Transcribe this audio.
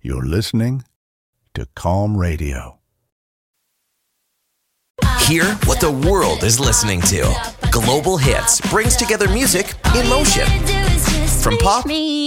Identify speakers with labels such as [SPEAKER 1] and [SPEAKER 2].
[SPEAKER 1] You're listening to Calm Radio.
[SPEAKER 2] Hear what the world is listening to. Global Hits brings together music in motion. From pop